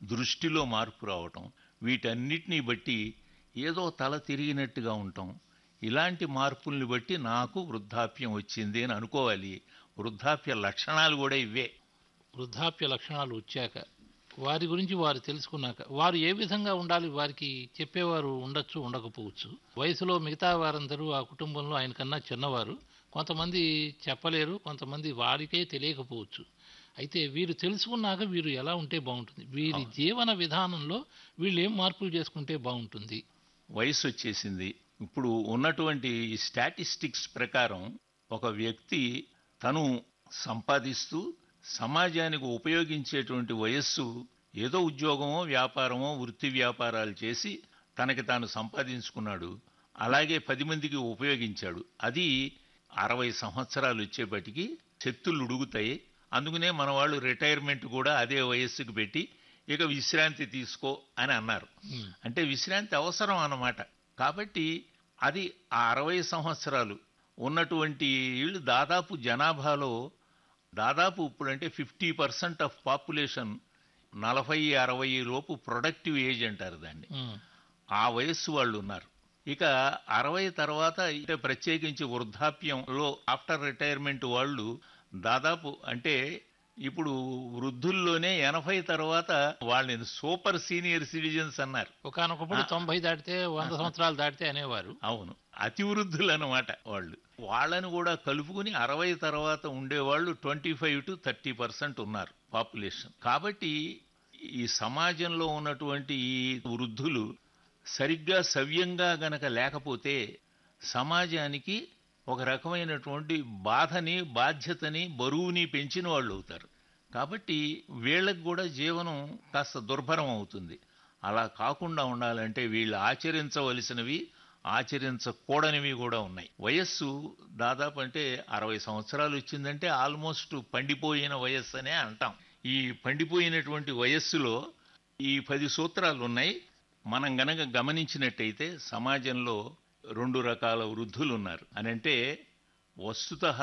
దృష్టిలో మార్పు రావటం, వీటన్నిటినీ బట్టి ఏదో తల తిరిగినట్టుగా ఉంటాం. ఇలాంటి మార్పుల్ని బట్టి నాకు వృద్ధాప్యం వచ్చింది అని అనుకోవాలి. వృద్ధాప్య లక్షణాలు కూడా ఇవే. వృద్ధాప్య లక్షణాలు వచ్చాక వారి గురించి వారు తెలుసుకున్నాక వారు ఏ విధంగా ఉండాలి వారికి చెప్పేవారు ఉండొచ్చు, ఉండకపోవచ్చు. వయసులో మిగతా వారందరూ ఆ కుటుంబంలో ఆయన కన్నా చిన్నవారు. కొంతమంది చెప్పలేరు, కొంతమంది వారికే తెలియకపోవచ్చు. అయితే వీరు తెలుసుకున్నాక వీరు ఎలా ఉంటే బాగుంటుంది, వీరి జీవన విధానంలో వీళ్ళు ఏం మార్పులు చేసుకుంటే బాగుంటుంది? వయసు వచ్చేసింది. ఇప్పుడు ఉన్నటువంటి ఈ స్టాటిస్టిక్స్ ప్రకారం ఒక వ్యక్తి తను సంపాదిస్తూ సమాజానికి ఉపయోగించేటువంటి వయస్సు ఏదో ఉద్యోగమో వ్యాపారమో వృత్తి వ్యాపారాలు చేసి తనకి తాను సంపాదించుకున్నాడు, అలాగే 10 మందికి ఉపయోగించాడు. అది 60 సంవత్సరాలు వచ్చేపటికి శక్తులు ఉడుగుతాయి. అందుకనే మన వాళ్ళు రిటైర్మెంట్ కూడా అదే వయస్సుకు పెట్టి ఇక విశ్రాంతి తీసుకో అని అన్నారు. అంటే విశ్రాంతి అవసరం అన్నమాట. కాబట్టి అది ఆ 60 సంవత్సరాలు ఉన్నటువంటి వీళ్ళు దాదాపు జనాభాలో దాదాపు ఇప్పుడంటే 50% ఆఫ్ పాపులేషన్ 40-60 లోపు ప్రొడక్టివ్ ఏజ్ అంటారు దాన్ని. ఆ వయస్సు వాళ్ళు ఉన్నారు. ఇక 60 తర్వాత అంటే ప్రత్యేకించి వృద్ధాప్యంలో ఆఫ్టర్ రిటైర్మెంట్ వాళ్ళు దాదాపు అంటే ఇప్పుడు వృద్ధుల్లోనే 80 తర్వాత వాళ్ళని సూపర్ సీనియర్ సిటిజన్స్ అన్నారు. ఒకనొకప్పుడు 90 దాటితే 100 సంవత్సరాలు దాటితే అనేవారు. అవును, అతి వృద్ధులు అన్నమాట వాళ్ళు. వాళ్ళని కూడా కలుపుకుని 60 తర్వాత ఉండేవాళ్ళు 25-30% ఉన్నారు పాపులేషన్. కాబట్టి ఈ సమాజంలో ఉన్నటువంటి ఈ వృద్ధులు సరిగ్గా సవ్యంగా గనక లేకపోతే సమాజానికి ఒక రకమైనటువంటి బాధని, బాధ్యతని, బరువుని పెంచిన వాళ్ళు అవుతారు. కాబట్టి వీళ్ళకి కూడా జీవనం కాస్త దుర్భరం అవుతుంది. అలా కాకుండా ఉండాలంటే వీళ్ళు ఆచరించవలసినవి, ఆచరించకూడనివి కూడా ఉన్నాయి. వయస్సు దాదాపు అంటే 60 సంవత్సరాలు వచ్చిందంటే ఆల్మోస్ట్ పండిపోయిన వయస్సు అనే అంటాం. ఈ పండిపోయినటువంటి వయస్సులో ఈ 10 సూత్రాలు ఉన్నాయి. మనం గనక గమనించినట్టయితే సమాజంలో 2 రకాల వృద్ధులు ఉన్నారు అని అంటే, వస్తుతః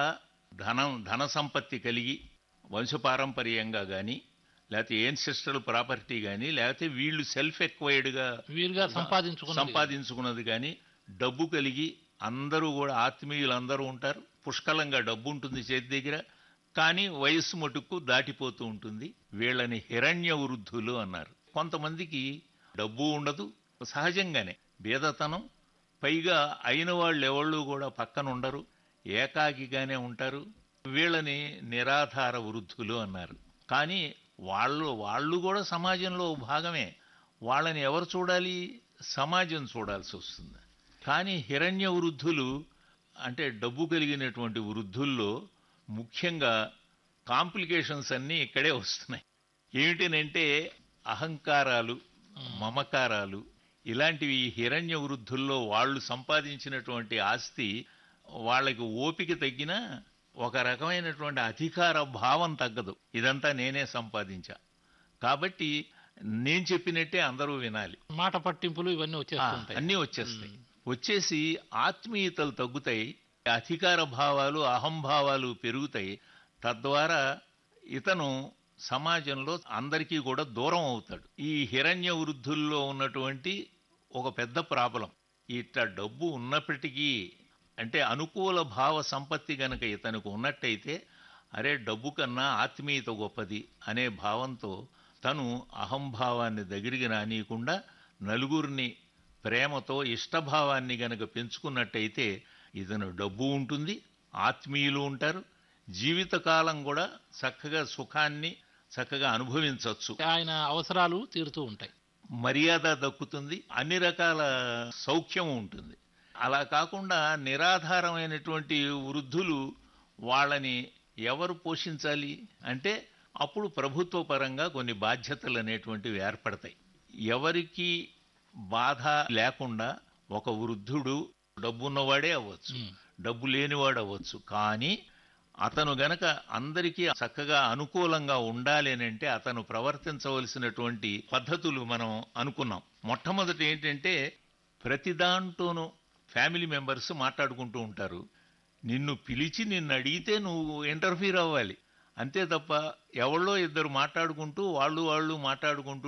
ధన సంపత్తి కలిగి వంశపారంపర్యంగా కానీ, లేకపోతే ఏన్సెస్ట్రల్ ప్రాపర్టీ కానీ, లేకపోతే వీళ్ళు సెల్ఫ్ ఎక్వైర్డ్గా వీరుగా సంపాదించుకున్నది కానీ, డబ్బు కలిగి అందరూ కూడా ఆత్మీయులందరూ ఉంటారు, పుష్కలంగా డబ్బు ఉంటుంది చేతి దగ్గర, కానీ వయస్సు మటుకు దాటిపోతూ ఉంటుంది. వీళ్ళని హిరణ్య వృద్ధులు అన్నారు. కొంతమందికి డబ్బు ఉండదు, సహజంగానే బీదతనం, పైగా అయిన వాళ్ళు ఎవళ్ళు కూడా పక్కన ఉండరు, ఏకాకిగానే ఉంటారు. వీళ్ళని నిరాధార వృద్ధులు అన్నారు. కానీ వాళ్ళు కూడా సమాజంలో భాగమే. వాళ్ళని ఎవరు చూడాలి? సమాజం చూడాల్సి వస్తుంది. కానీ హిరణ్య వృద్ధులు అంటే డబ్బు కలిగినటువంటి వృద్ధుల్లో ముఖ్యంగా కాంప్లికేషన్స్ అన్నీ ఇక్కడే వస్తున్నాయి. ఏమిటనంటే అహంకారాలు, మమకారాలు, ఇలాంటివి హిరణ్య వృద్ధుల్లో వాళ్ళు సంపాదించినటువంటి ఆస్తి వాళ్ళకి ఓపిక తగ్గినా ఒక రకమైనటువంటి అధికార భావం తగ్గదు. ఇదంతా నేనే సంపాదించా కాబట్టి నేను చెప్పినట్టే అందరూ వినాలి, మాట పట్టింపులు ఇవన్నీ వచ్చేస్తాయి. అన్నీ వచ్చేస్తాయి. వచ్చేసి ఆత్మీయతలు తగ్గుతాయి, అధికార భావాలు, అహంభావాలు పెరుగుతాయి. తద్వారా ఇతను సమాజంలో అందరికీ కూడా దూరం అవుతాడు. ఈ హిరణ్య వృద్ధుల్లో ఉన్నటువంటి ఒక పెద్ద ప్రాబ్లం, ఇట్లా డబ్బు ఉన్నప్పటికీ అంటే అనుకూల భావ సంపత్తి గనక ఇతనికి ఉన్నట్టయితే, అరే డబ్బు కన్నా ఆత్మీయత గొప్పది అనే భావంతో తను అహంభావాన్ని దగ్గరికి రానియకుండా నలుగురిని ప్రేమతో ఇష్టభావాన్ని గనక పెంచుకున్నట్టయితే ఇతను డబ్బు ఉంటుంది, ఆత్మీయులు ఉంటారు, జీవితకాలం కూడా చక్కగా సుఖాన్ని చక్కగా అనుభవించవచ్చు. ఆయన అవసరాలు తీరుతూ ఉంటాయి, మర్యాద దక్కుతుంది, అన్ని రకాల సౌఖ్యం ఉంటుంది. అలా కాకుండా నిరాధారమైనటువంటి వృద్ధులు వాళ్ళని ఎవరు పోషించాలి అంటే అప్పుడు ప్రభుత్వ పరంగా కొన్ని బాధ్యతలు అనేటువంటివి ఏర్పడతాయి. ఎవరికి బాధ లేకుండా ఒక వృద్ధుడు డబ్బున్నవాడే అవ్వచ్చు, డబ్బు లేనివాడు అవ్వచ్చు, కానీ అతను గనక అందరికీ చక్కగా అనుకూలంగా ఉండాలి అంటే అతను ప్రవర్తించవలసినటువంటి పద్ధతులు మనం అనుకున్నాం. మొట్టమొదటి ఏంటంటే, ప్రతి దాంట్లోనూ ఫ్యామిలీ మెంబర్స్ మాట్లాడుకుంటూ ఉంటారు. నిన్ను పిలిచి నిన్ను అడిగితే నువ్వు ఇంటర్ఫీర్ అవ్వాలి, అంతే తప్ప ఎవళ్ళో ఇద్దరు మాట్లాడుకుంటూ వాళ్ళు మాట్లాడుకుంటూ